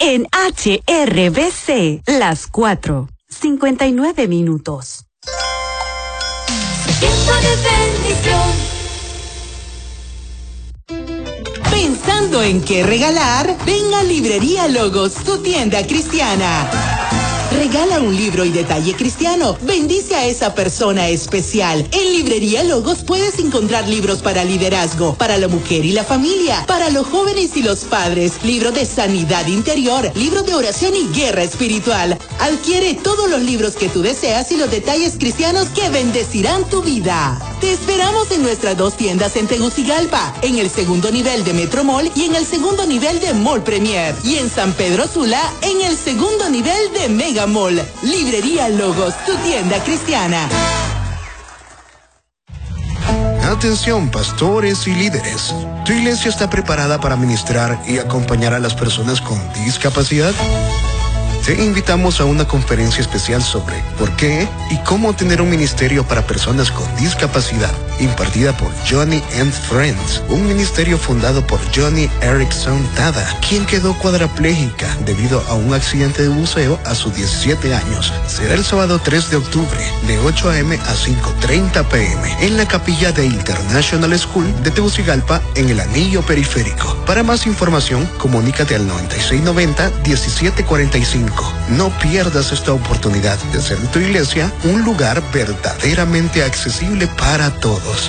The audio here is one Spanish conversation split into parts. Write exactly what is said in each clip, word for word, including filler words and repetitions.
en H R B C, las cuatro, cincuenta y nueve minutos. Tiempo de bendición. Pensando en qué regalar, ven a Librería Logos, tu tienda cristiana. Regala un libro y detalle cristiano. Bendice a esa persona especial. En Librería Logos puedes encontrar libros para liderazgo, para la mujer y la familia, para los jóvenes y los padres, libros de sanidad interior, libros de oración y guerra espiritual. Adquiere todos los libros que tú deseas y los detalles cristianos que bendecirán tu vida. Te esperamos en nuestras dos tiendas en Tegucigalpa, en el segundo nivel de Metro Mall y en el segundo nivel de Mall Premier. Y en San Pedro Sula, en el segundo nivel de Mega Mall. Librería Logos, tu tienda cristiana. Atención, pastores y líderes. ¿Tu iglesia está preparada para ministrar y acompañar a las personas con discapacidad? Te invitamos a una conferencia especial sobre por qué y cómo tener un ministerio para personas con discapacidad, impartida por Johnny and Friends, un ministerio fundado por Johnny Erickson Tada, quien quedó cuadraplégica debido a un accidente de buceo a sus diecisiete años. Será el sábado tres de octubre, de ocho a eme a cinco treinta pe eme, en la capilla de International School de Tegucigalpa, en el Anillo Periférico. Para más información, comunícate al noventa y seis noventa, diecisiete cuarenta y cinco. No pierdas esta oportunidad de hacer de tu iglesia un lugar verdaderamente accesible para todos.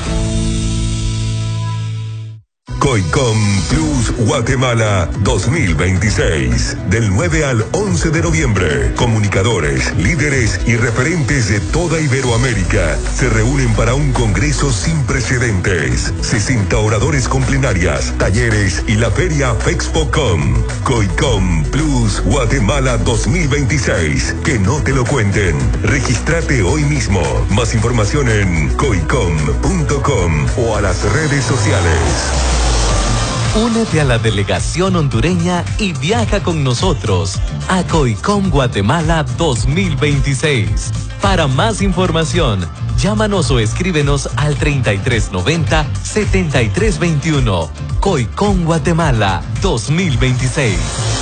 COICOM Plus Guatemala dos mil veintiséis. Del nueve al once de noviembre, comunicadores, líderes y referentes de toda Iberoamérica se reúnen para un congreso sin precedentes. sesenta oradores con plenarias, talleres y la feria FEXPOCOM. COICOM Plus Guatemala dos mil veintiséis. Que no te lo cuenten. Regístrate hoy mismo. Más información en coicom punto com o a las redes sociales. Únete a la delegación hondureña y viaja con nosotros a COICOM Guatemala dos mil veintiséis. Para más información, llámanos o escríbenos al treinta y tres noventa, setenta y tres veintiuno. COICOM Guatemala dos mil veintiséis.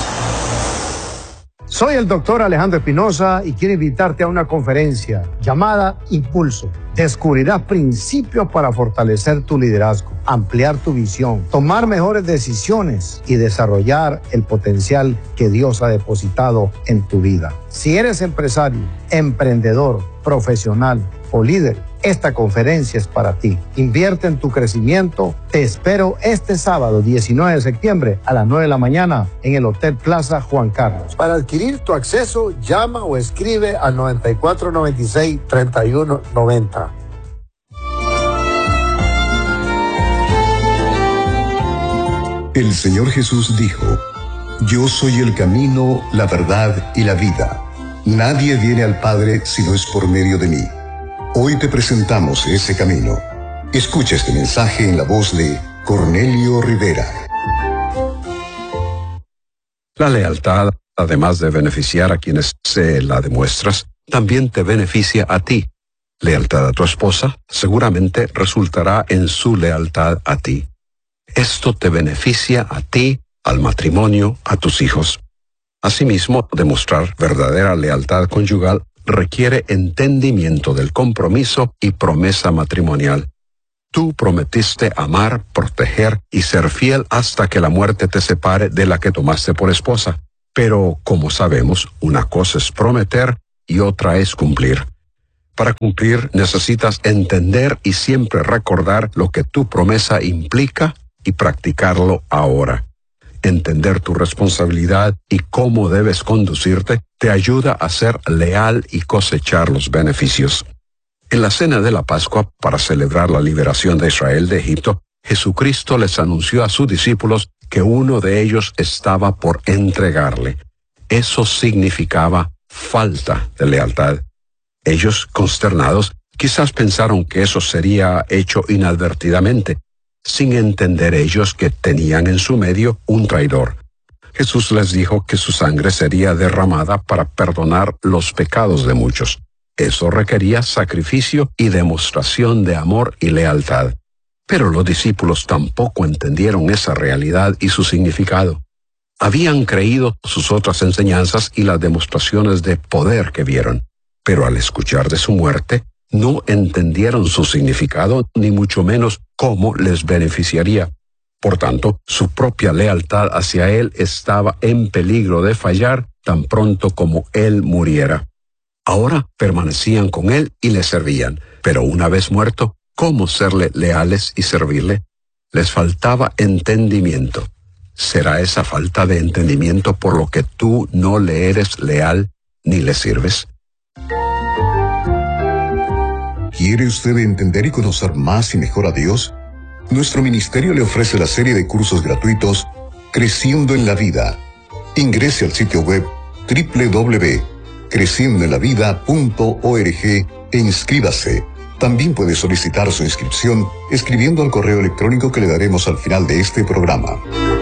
Soy el doctor Alejandro Espinosa y quiero invitarte a una conferencia llamada Impulso. Descubrirás principios para fortalecer tu liderazgo, ampliar tu visión, tomar mejores decisiones y desarrollar el potencial que Dios ha depositado en tu vida. Si eres empresario, emprendedor, profesional o líder, esta conferencia es para ti. Invierte en tu crecimiento. Te espero este sábado diecinueve de septiembre a las nueve de la mañana en el Hotel Plaza Juan Carlos. Para adquirir tu acceso, llama o escribe al noventa y cuatro noventa y seis, treinta y uno noventa. El Señor Jesús dijo: Yo soy el camino, la verdad y la vida. Nadie viene al Padre si no es por medio de mí. Hoy te presentamos ese camino. Escucha este mensaje en la voz de Cornelio Rivera. La lealtad, además de beneficiar a quienes se la demuestras, también te beneficia a ti. Lealtad a tu esposa seguramente resultará en su lealtad a ti. Esto te beneficia a ti, al matrimonio, a tus hijos. Asimismo, demostrar verdadera lealtad conyugal requiere entendimiento del compromiso y promesa matrimonial. Tú prometiste amar, proteger y ser fiel hasta que la muerte te separe de la que tomaste por esposa. Pero, como sabemos, una cosa es prometer y otra es cumplir. Para cumplir necesitas entender y siempre recordar lo que tu promesa implica y practicarlo ahora. Entender tu responsabilidad y cómo debes conducirte te ayuda a ser leal y cosechar los beneficios. En la cena de la Pascua, para celebrar la liberación de Israel de Egipto, Jesucristo les anunció a sus discípulos que uno de ellos estaba por entregarle. Eso significaba falta de lealtad. Ellos, consternados, quizás pensaron que eso sería hecho inadvertidamente, sin entender ellos que tenían en su medio un traidor. Jesús les dijo que su sangre sería derramada para perdonar los pecados de muchos. Eso requería sacrificio y demostración de amor y lealtad. Pero los discípulos tampoco entendieron esa realidad y su significado. Habían creído sus otras enseñanzas y las demostraciones de poder que vieron, pero al escuchar de su muerte, no entendieron su significado, ni mucho menos cómo les beneficiaría. Por tanto, su propia lealtad hacia él estaba en peligro de fallar tan pronto como él muriera. Ahora permanecían con él y le servían, pero una vez muerto, ¿cómo serle leales y servirle? Les faltaba entendimiento. ¿Será esa falta de entendimiento por lo que tú no le eres leal ni le sirves? ¿Quiere usted entender y conocer más y mejor a Dios? Nuestro ministerio le ofrece la serie de cursos gratuitos Creciendo en la Vida. Ingrese al sitio web doble u doble u doble u punto creciendo en la vida punto org e inscríbase. También puede solicitar su inscripción escribiendo al correo electrónico que le daremos al final de este programa.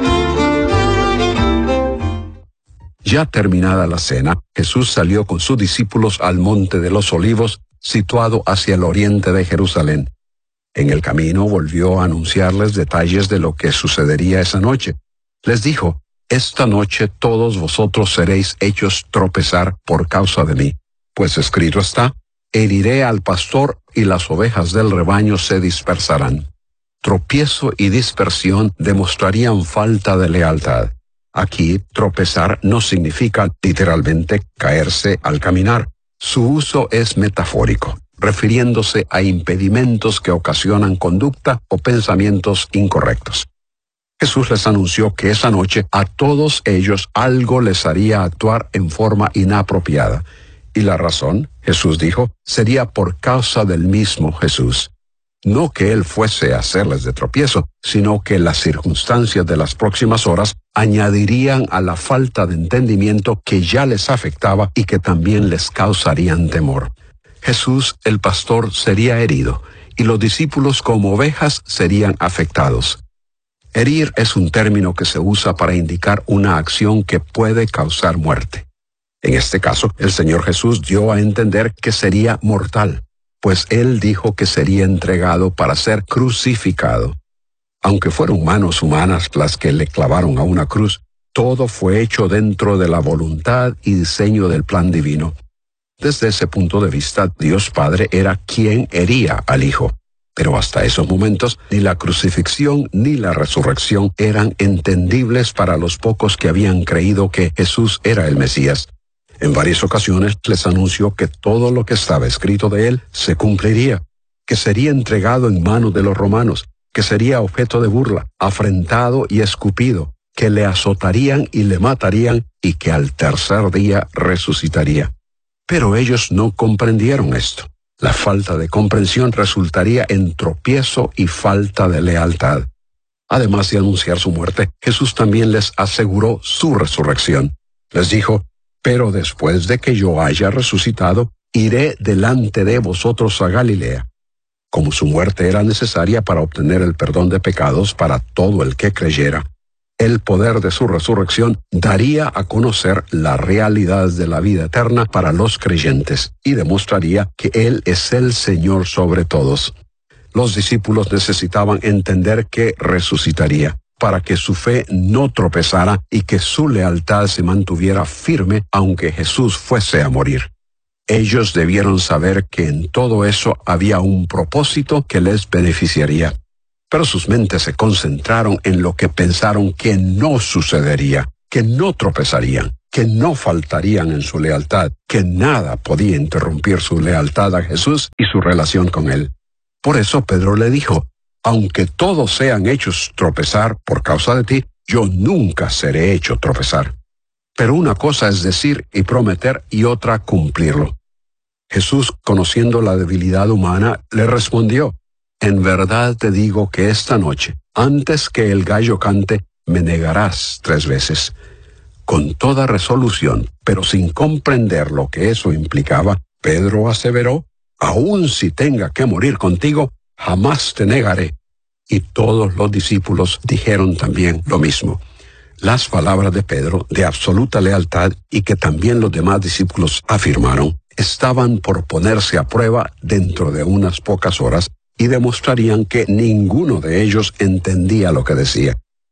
Ya terminada la cena, Jesús salió con sus discípulos al Monte de los Olivos, situado hacia el oriente de Jerusalén. En el camino volvió a anunciarles detalles de lo que sucedería esa noche. Les dijo: esta noche todos vosotros seréis hechos tropezar por causa de mí, pues escrito está: heriré al pastor y las ovejas del rebaño se dispersarán. Tropiezo y dispersión demostrarían falta de lealtad. Aquí, tropezar no significa literalmente caerse al caminar. Su uso es metafórico, refiriéndose a impedimentos que ocasionan conducta o pensamientos incorrectos. Jesús les anunció que esa noche a todos ellos algo les haría actuar en forma inapropiada. Y la razón, Jesús dijo, sería por causa del mismo Jesús. No que él fuese a hacerles de tropiezo, sino que las circunstancias de las próximas horas añadirían a la falta de entendimiento que ya les afectaba y que también les causarían temor. Jesús, el pastor, sería herido, y los discípulos como ovejas serían afectados. Herir es un término que se usa para indicar una acción que puede causar muerte. En este caso, el Señor Jesús dio a entender que sería mortal, pues Él dijo que sería entregado para ser crucificado. Aunque fueron manos humanas las que le clavaron a una cruz, todo fue hecho dentro de la voluntad y diseño del plan divino. Desde ese punto de vista, Dios Padre era quien hería al Hijo. Pero hasta esos momentos, ni la crucifixión ni la resurrección eran entendibles para los pocos que habían creído que Jesús era el Mesías. En varias ocasiones les anunció que todo lo que estaba escrito de él se cumpliría, que sería entregado en manos de los romanos, que sería objeto de burla, afrentado y escupido, que le azotarían y le matarían y que al tercer día resucitaría. Pero ellos no comprendieron esto. La falta de comprensión resultaría en tropiezo y falta de lealtad. Además de anunciar su muerte, Jesús también les aseguró su resurrección. Les dijo: pero después de que yo haya resucitado, iré delante de vosotros a Galilea. Como su muerte era necesaria para obtener el perdón de pecados para todo el que creyera, el poder de su resurrección daría a conocer la realidad de la vida eterna para los creyentes y demostraría que Él es el Señor sobre todos. Los discípulos necesitaban entender que resucitaría, para que su fe no tropezara y que su lealtad se mantuviera firme aunque Jesús fuese a morir. Ellos debieron saber que en todo eso había un propósito que les beneficiaría. Pero sus mentes se concentraron en lo que pensaron que no sucedería, que no tropezarían, que no faltarían en su lealtad, que nada podía interrumpir su lealtad a Jesús y su relación con Él. Por eso Pedro le dijo: aunque todos sean hechos tropezar por causa de ti, yo nunca seré hecho tropezar. Pero una cosa es decir y prometer y otra cumplirlo. Jesús, conociendo la debilidad humana, le respondió: en verdad te digo que esta noche, antes que el gallo cante, me negarás tres veces. Con toda resolución, pero sin comprender lo que eso implicaba, Pedro aseveró: aun si tenga que morir contigo, jamás te negaré. Y todos los discípulos dijeron también lo mismo. Las palabras de Pedro, de absoluta lealtad, y que también los demás discípulos afirmaron, estaban por ponerse a prueba dentro de unas pocas horas y demostrarían que ninguno de ellos entendía lo que decía.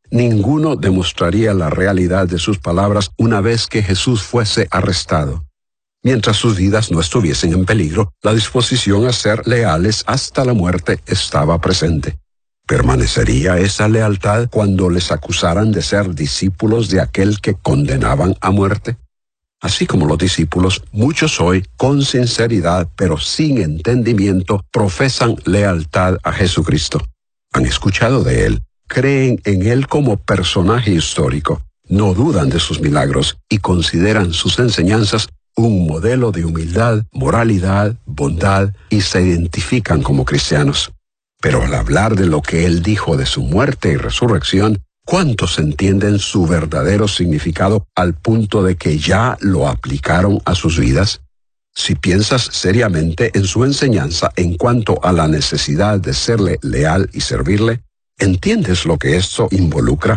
ninguno demostraría la realidad de sus palabras una vez que Jesús fuese arrestado. Mientras sus vidas no estuviesen en peligro, la disposición a ser leales hasta la muerte estaba presente. ¿Permanecería esa lealtad cuando les acusaran de ser discípulos de aquel que condenaban a muerte? Así como los discípulos, muchos hoy, con sinceridad pero sin entendimiento, profesan lealtad a Jesucristo. Han escuchado de Él, creen en Él como personaje histórico, no dudan de sus milagros y consideran sus enseñanzas un modelo de humildad, moralidad, bondad y se identifican como cristianos. Pero al hablar de lo que Él dijo de su muerte y resurrección, ¿cuántos entienden su verdadero significado al punto de que ya lo aplicaron a sus vidas? Si piensas seriamente en su enseñanza en cuanto a la necesidad de serle leal y servirle, ¿entiendes lo que esto involucra?